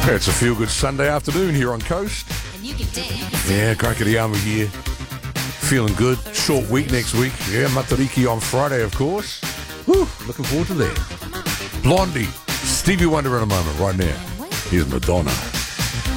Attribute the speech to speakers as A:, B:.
A: It's a feel-good Sunday afternoon here on Coast.
B: And you can dance.
A: Yeah, Crankity here. Feeling good. Short week next week. Yeah, Matariki on Friday, of course. Whew, looking forward to that. Blondie, Stevie Wonder in a moment, right now. Here's Madonna.